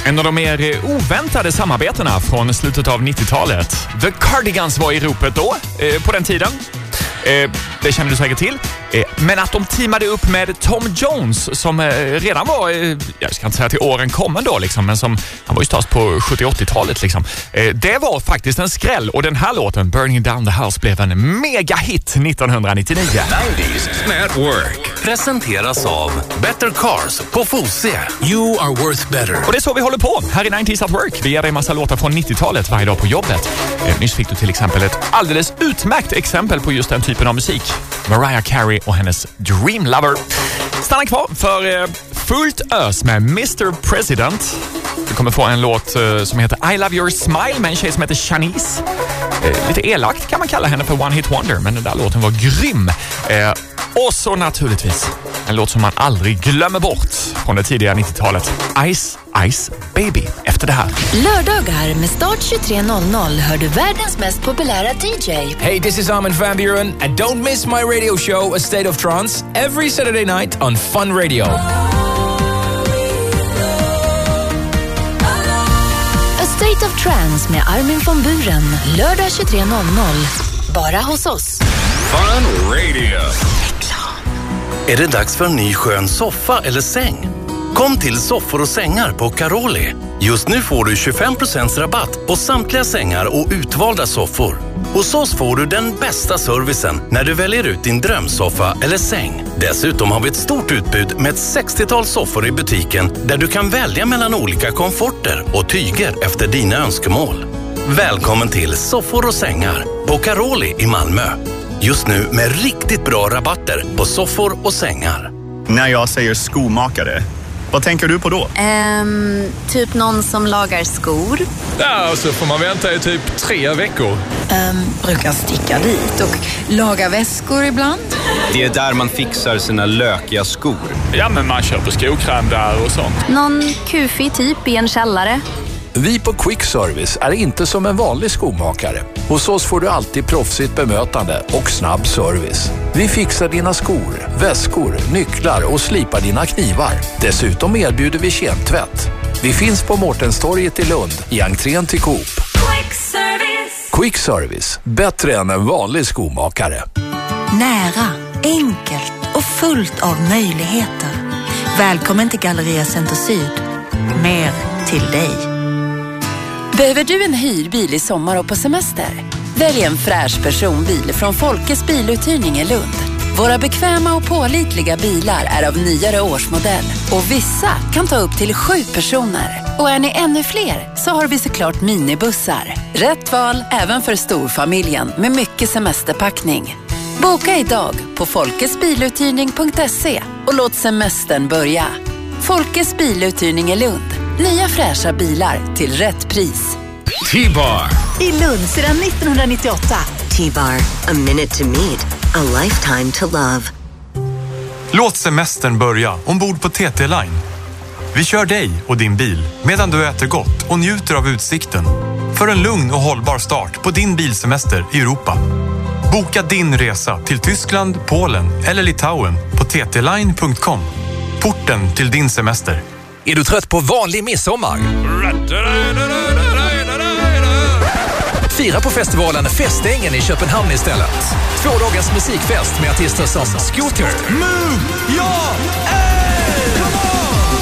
En av de mer oväntade samarbetena från slutet av 90-talet. The Cardigans var i ropet då, på den tiden. Det känner du säkert till. Men att de teamade upp med Tom Jones som redan var, jag ska inte säga till åren kommen då liksom, men som han var ju störst på 70-80-talet liksom. Det var faktiskt en skräll och den här låten, Burning Down the House, blev en mega-hit 1999. 90s Network presenteras av Better Cars på Fosie. You are worth better. Och det är så vi håller på här i 90s at Work. Vi ger dig en massa låtar från 90-talet varje dag på jobbet. Nyss fick du till exempel ett alldeles utmärkt exempel på just den typen av musik. Mariah Carey och hennes Dream Lover. Stanna kvar för fullt ös med Mr. President. Du kommer få en låt som heter I Love Your Smile med en tjej som heter Shanice. Lite elakt kan man kalla henne för One Hit Wonder, men den där låten var grym. Och så naturligtvis en låt som man aldrig glömmer bort från det tidiga 90-talet. Ice Ice Baby efter det här. Lördagar med start 23.00 hör du världens mest populära DJ. Hey, this is Armin van Buuren and don't miss my radio show A State of Trance every Saturday night on Fun Radio. A State of Trance med Armin van Buuren. Lördag 23.00. Bara hos oss. Fun Radio. Är det dags för en ny skön soffa eller säng? Kom till Soffor och sängar på Caroli. Just nu får du 25% rabatt på samtliga sängar och utvalda soffor. Hos oss får du den bästa servicen när du väljer ut din drömsoffa eller säng. Dessutom har vi ett stort utbud med ett 60-tal soffor i butiken där du kan välja mellan olika komforter och tyger efter dina önskemål. Välkommen till Soffor och sängar på Caroli i Malmö. Just nu med riktigt bra rabatter på soffor och sängar. När jag säger skomakare, vad tänker du på då? Typ någon som lagar skor. Ja, och så får man vänta i typ 3 veckor. Brukar sticka dit och laga väskor ibland. Det är där man fixar sina lökiga skor. Ja, men man köper skokräm där och sånt. Någon kufig typ i en källare. Vi på Quick Service är inte som en vanlig skomakare. Hos oss får du alltid proffsigt bemötande och snabb service. Vi fixar dina skor, väskor, nycklar och slipar dina knivar. Dessutom erbjuder vi kemtvätt. Vi finns på Mårtenstorget i Lund i entrén till Coop. Quick Service. Quick Service, bättre än en vanlig skomakare. Nära, enkelt och fullt av möjligheter. Välkommen till Galleria Center Syd. Mer till dig. Behöver du en hyrbil i sommar och på semester? Välj en fräsch personbil från Folkes biluthyrning i Lund. Våra bekväma och pålitliga bilar är av nyare årsmodell och vissa kan ta upp till 7 personer. Och är ni ännu fler så har vi såklart minibussar. Rätt val även för storfamiljen med mycket semesterpackning. Boka idag på folkesbiluthyrning.se och låt semestern börja. Folkes biluthyrning i Lund. Nya fräscha bilar till rätt pris. T-Bar. I Lund sedan 1998. T-Bar, a minute to meet, a lifetime to love. Låt semestern börja ombord på TT Line. Vi kör dig och din bil medan du äter gott och njuter av utsikten. För en lugn och hållbar start på din bilsemester i Europa. Boka din resa till Tyskland, Polen eller Litauen på ttline.com. Porten till din semester. Är du trött på vanlig midsommar? Fira på festivalen Festängen i Köpenhamn istället. 2 dagars musikfest med artister som Scooter, Move! Ja!